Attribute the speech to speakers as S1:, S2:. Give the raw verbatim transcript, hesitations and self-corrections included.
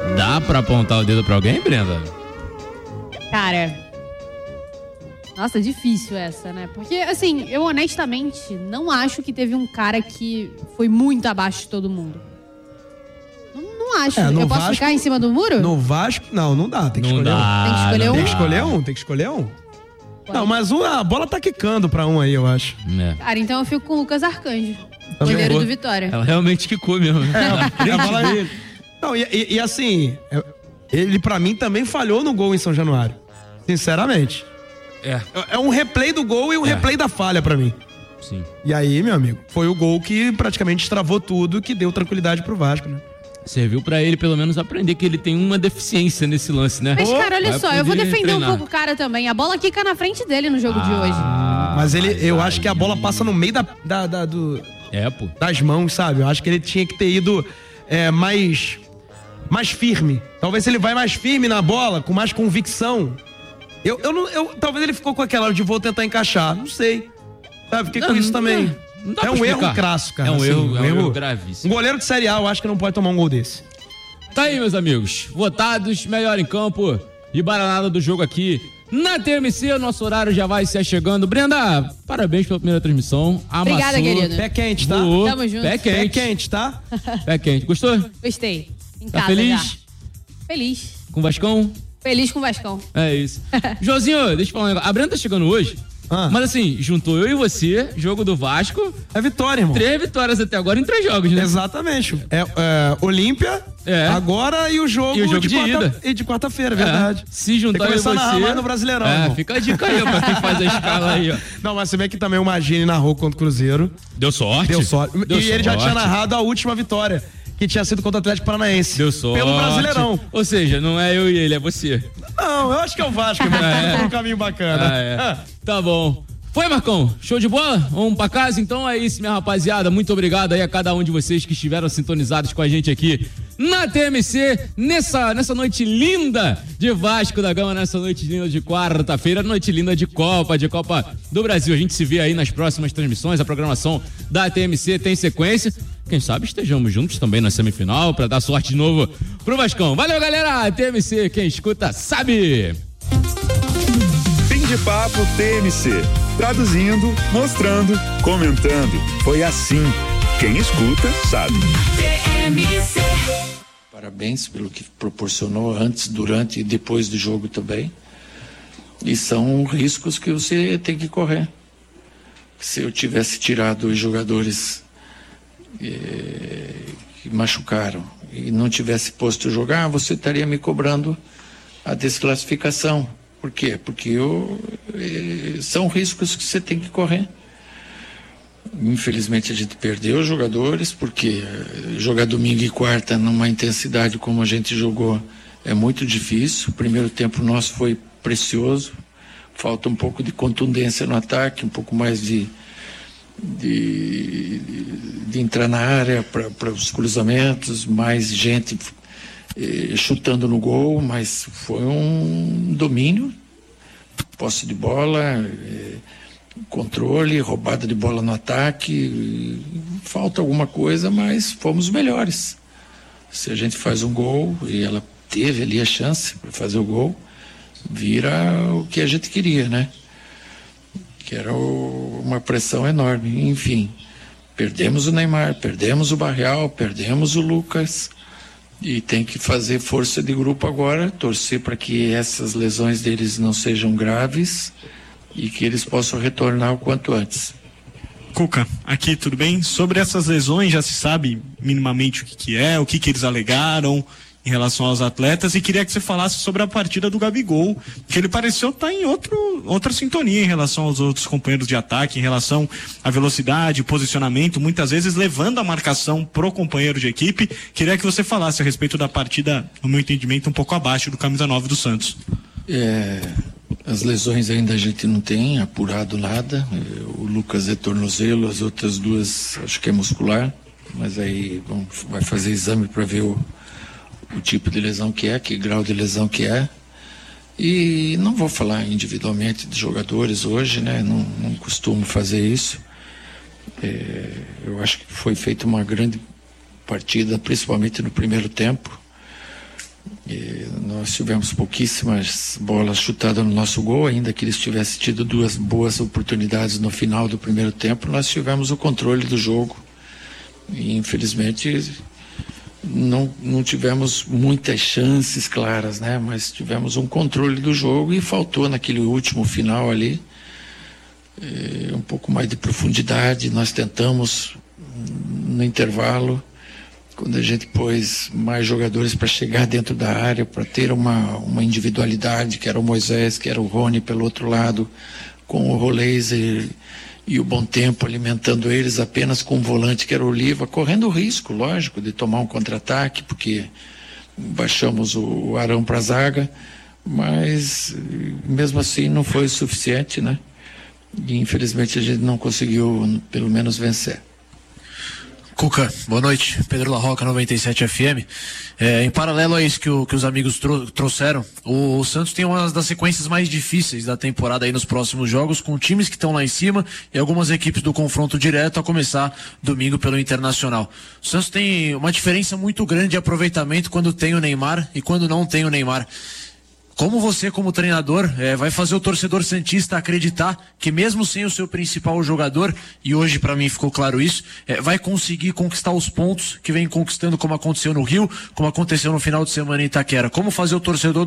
S1: Dá pra apontar o dedo pra alguém, Brenda?
S2: Cara, nossa, difícil essa, né? Porque, assim, eu honestamente não acho que teve um cara que foi muito abaixo de todo mundo. Não, não acho.
S3: É,
S2: eu
S3: no
S2: posso
S3: Vasco-
S2: ficar em cima do muro?
S3: No Vasco, não, não dá. Tem que
S1: Não
S3: escolher
S1: dá.
S3: um.
S2: Tem que escolher
S1: não
S2: um?
S3: Tem que
S1: dá.
S3: escolher um? Tem que escolher um? Não, mas um, a bola tá quicando pra um aí, eu acho.
S1: É.
S2: Cara, então eu fico com o Lucas Arcanjo,
S3: Também
S2: goleiro
S1: vou.
S2: do Vitória.
S1: Ela realmente quicou mesmo.
S3: É, a bola... Não, e, e- e assim, é- ele pra mim também falhou no gol em São Januário. Sinceramente.
S1: É,
S3: É- É um replay do gol e um
S1: É.
S3: replay da falha pra mim.
S1: sim.
S3: E aí, meu amigo, foi o gol que praticamente destravou tudo, que deu tranquilidade pro Vasco, né?
S1: Serviu pra ele pelo menos aprender que ele tem uma deficiência nesse lance, né?
S2: Mas, cara, olha
S1: Vai
S2: só, eu vou
S1: poder
S2: defender um
S1: treinar.
S2: pouco o cara também. A bola quica na frente dele no jogo de hoje.
S1: Ah,
S3: Mas ele, eu
S1: aí-
S3: acho que a bola passa no meio da, da- da- do-
S1: É, pô.
S3: das mãos, sabe? Eu acho que ele tinha que ter ido é, mais, mais firme. Talvez se ele vai mais firme na bola, com mais convicção. Eu, eu, não, eu talvez ele ficou com aquela de vou tentar encaixar. Não sei. Sabe? Fiquei com
S1: Não,
S3: isso
S1: não
S3: também.
S1: dá- não dá
S3: é
S1: pra
S3: um
S1: explicar.
S3: erro crasso, cara.
S1: É um
S3: assim,
S1: erro- é um erro gravíssimo.
S3: Um goleiro de Série A, eu acho que não pode tomar um gol desse.
S1: Tá aí, meus amigos. Votados, melhor em campo e baranada do jogo aqui na T M C. Nosso horário já vai se chegando. Brenda, parabéns pela primeira transmissão. Amassou.
S2: Obrigada, querido.
S3: Pé quente, tá?
S1: Voou.
S2: Tamo junto.
S1: Pé
S3: Pé
S1: quente.
S3: quente, tá?
S1: Pé quente. Gostou?
S2: Gostei. Em
S1: Tá
S2: casa
S1: feliz?
S2: já. Feliz.
S1: Com o Vascão?
S2: Feliz com o Vascão.
S1: É isso. Joãozinho, deixa eu falar um negócio. A Brenda tá chegando hoje.
S3: Ah.
S1: Mas assim, juntou eu e você, jogo do Vasco,
S3: É vitória, irmão.
S1: três vitórias até agora em três jogos, né?
S3: Exatamente. É, é, Olímpia,
S1: É.
S3: agora e o jogo,
S1: E o jogo de
S3: quarta,
S1: ida.
S3: e de quarta-feira, verdade.
S1: É, se juntar
S3: Tem que começar
S1: eu e
S3: a narrar
S1: você,
S3: mais no Brasileirão,
S1: É,
S3: irmão.
S1: fica a dica aí, ó, pra quem faz a escala aí, ó.
S3: Não, mas você vê que também o Magini narrou contra o Cruzeiro.
S1: Deu sorte?
S3: Deu sorte.
S1: Deu
S3: e ele já
S1: sorte.
S3: tinha narrado a última vitória, que tinha sido contra o Atlético Paranaense.
S1: Deu sorte.
S3: Pelo Brasileirão.
S1: Ou seja, não é eu e ele, é você.
S3: Não, eu acho que é o Vasco, irmão.
S1: É.
S3: Tá por um caminho bacana.
S1: Ah, é. Tá bom. Foi, Marcão? Show de bola? Vamos pra casa? Então é isso, minha rapaziada. Muito obrigado aí a cada um de vocês que estiveram sintonizados com a gente aqui na T M C, nessa, nessa noite linda de Vasco da Gama, nessa noite linda de quarta-feira, noite linda de Copa, de Copa do Brasil. A gente se vê aí nas próximas transmissões, a programação da T M C tem sequência. Quem sabe estejamos juntos também na semifinal pra dar sorte de novo pro Vascão. Valeu, galera! T M C, quem escuta sabe!
S4: Fim de papo T M C. Traduzindo, mostrando, comentando. Foi assim. Quem escuta, sabe.
S5: Parabéns pelo que proporcionou antes, durante e depois do jogo também. E são riscos que você tem que correr. Se eu tivesse tirado os jogadores eh, que machucaram e não tivesse posto jogar, você estaria me cobrando a desclassificação. Por quê? Porque eu, eh, são riscos que você tem que correr. Infelizmente a gente perdeu os jogadores, porque eh, jogar domingo e quarta numa intensidade como a gente jogou é muito difícil. O primeiro tempo nosso foi precioso, falta um pouco de contundência no ataque, um pouco mais de, de, de entrar na área para os cruzamentos, mais gente eh, chutando no gol, mas foi um domínio, posse de bola, eh, controle, roubada de bola no ataque, falta alguma coisa, mas fomos melhores. Se a gente faz um gol, e ela teve ali a chance para fazer o gol, vira o que a gente queria, né? Que era o, uma pressão enorme. Enfim, perdemos o Neymar, perdemos o Barreal, perdemos o Lucas, e tem que fazer força de grupo agora, torcer para que essas lesões deles não sejam graves e que eles possam retornar o quanto antes.
S6: Cuca, aqui tudo bem? Sobre essas lesões já se sabe minimamente o que, que é, o que, que eles alegaram em relação aos atletas, e queria que você falasse sobre a partida do Gabigol, que ele pareceu estar em outro, outra sintonia em relação aos outros companheiros de ataque, em relação à velocidade, posicionamento, muitas vezes levando a marcação pro companheiro de equipe. Queria que você falasse a respeito da partida, no meu entendimento, um pouco abaixo do camisa nove do Santos.
S5: É, as lesões ainda a gente não tem apurado nada. O Lucas é tornozelo, as outras duas acho que é muscular, mas aí vamos, vai fazer exame para ver o, o tipo de lesão que é, que grau de lesão que é. E não vou falar individualmente de jogadores hoje, né? Não, não costumo fazer isso. É, eu acho que foi feita uma grande partida, principalmente no primeiro tempo. E nós tivemos pouquíssimas bolas chutadas no nosso gol, ainda que eles tivessem tido duas boas oportunidades no final do primeiro tempo, nós tivemos o controle do jogo. E infelizmente não, não tivemos muitas chances claras, né? Mas tivemos um controle do jogo e faltou naquele último final ali eh, um pouco mais de profundidade. Nós tentamos no intervalo, quando a gente pôs mais jogadores para chegar dentro da área, para ter uma, uma individualidade, que era o Moisés, que era o Rony pelo outro lado, com o Rolês e, e o Bom Tempo alimentando eles apenas com o volante, que era o Oliva, correndo o risco, lógico, de tomar um contra-ataque, porque baixamos o, o Arão para a zaga, mas mesmo assim não foi o suficiente, né? E infelizmente a gente não conseguiu pelo menos vencer.
S7: Cuca, boa noite. Pedro La Roca, noventa e sete F M. É, em paralelo a isso que, o, que os amigos tro- trouxeram, o, o Santos tem uma das sequências mais difíceis da temporada aí nos próximos jogos, com times que estão lá em cima e algumas equipes do confronto direto, a começar domingo pelo Internacional. O Santos tem uma diferença muito grande de aproveitamento quando tem o Neymar e quando não tem o Neymar. Como você, como treinador, é, vai fazer o torcedor santista acreditar que mesmo sem o seu principal jogador, e hoje para mim ficou claro isso, é, vai conseguir conquistar os pontos que vem conquistando, como aconteceu no Rio, como aconteceu no final de semana em Itaquera? Como fazer o torcedor